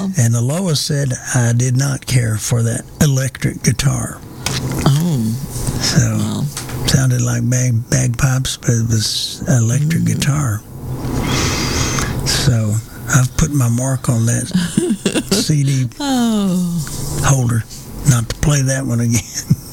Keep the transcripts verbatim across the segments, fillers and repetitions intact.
And the Lois said I did not care for that electric guitar. Oh. So, Well. sounded like bag, bagpipes, but it was electric mm. guitar. So, I've put my mark on that C D oh. holder, not to play that one again.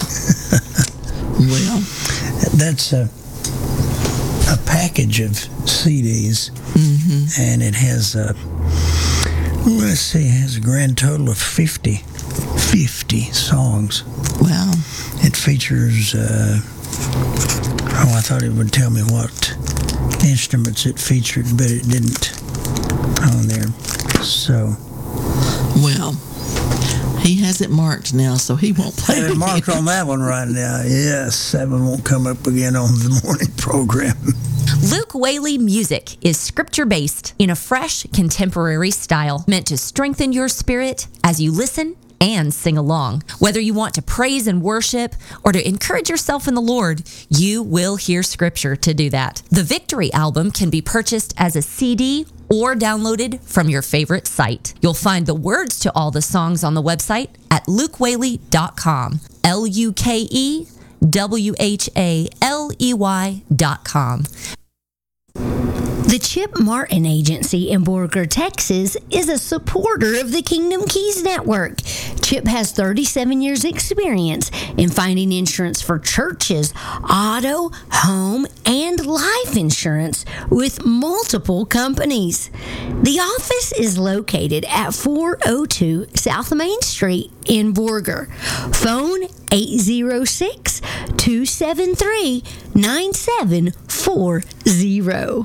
Well. That's a, a package of C Ds, mm-hmm. and it has a, let's see, it has a grand total of fifty, fifty songs. Wow. It features, uh, oh, I thought it would tell me what instruments it featured, but it didn't on there. So. Well, he has it marked now, so he won't play it. Marked on that one right now. Yes, that one won't come up again on the morning program. Luke Whaley music is scripture-based in a fresh, contemporary style meant to strengthen your spirit as you listen and sing along. Whether you want to praise and worship or to encourage yourself in the Lord, you will hear scripture to do that. The Victory album can be purchased as a C D or downloaded from your favorite site. You'll find the words to all the songs on the website at luke whaley dot com. L U K E W H A L E Y dot com. The Chip Martin Agency in Borger, Texas is a supporter of the Kingdom Keys Network. Chip has thirty-seven years experience in finding insurance for churches, auto, home, and life insurance with multiple companies. The office is located at four oh two South Main Street in Borger. Phone eight oh six, two seven three, nine seven four oh.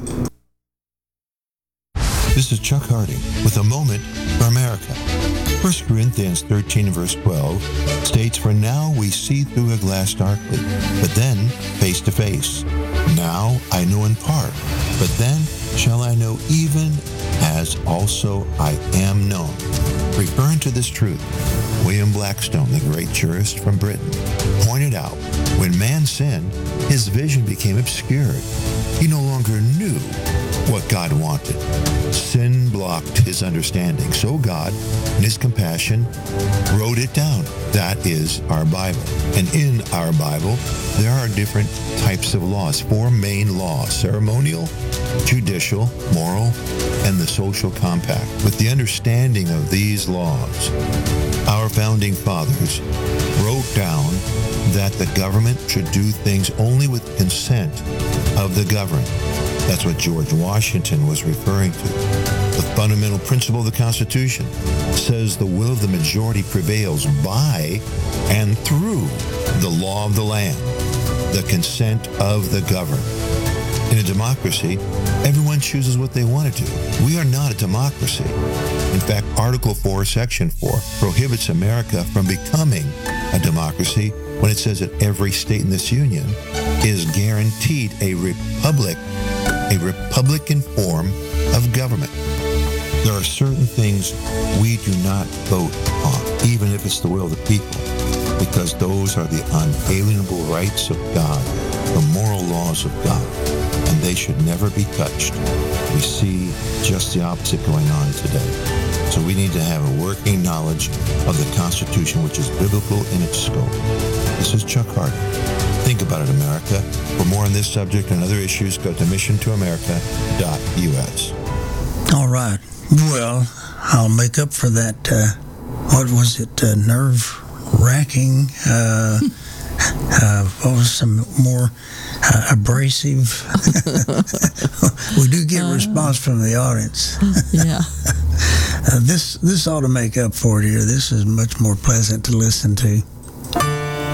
This is Chuck Harding with a moment for America. First Corinthians thirteen, verse twelve states, "For now we see through a glass darkly, but then face to face. Now I know in part, but then shall I know even as also I am known." Referring to this truth, William Blackstone, the great jurist from Britain, pointed out when man sinned, his vision became obscured. He no longer knew what God wanted. Sin blocked his understanding. So God, in his compassion, wrote it down. That is our Bible. And in our Bible, there are different types of laws, four main laws: ceremonial, judicial, moral, and the social compact. With the understanding of these laws, our founding fathers wrote down that the government should do things only with consent of the governed. That's what George Washington was referring to. The fundamental principle of the Constitution says the will of the majority prevails by and through the law of the land, the consent of the governed. In a democracy, everyone chooses what they want to do. We are not a democracy. In fact, Article four, Section four prohibits America from becoming a democracy when it says that every state in this union is guaranteed a republic, a Republican form of government. There are certain things we do not vote on, even if it's the will of the people, because those are the unalienable rights of God, the moral laws of God, and they should never be touched. We see just the opposite going on today. So we need to have a working knowledge of the Constitution, which is biblical in its scope. This is Chuck Harding. Think about it, America. For more on this subject and other issues, go to mission to america dot u s. All right. Well, I'll make up for that, uh, what was it, uh, nerve-wracking, uh, uh, what was some more uh, abrasive? We do get a response from the audience. Yeah. uh, this, this ought to make up for it here. This is much more pleasant to listen to.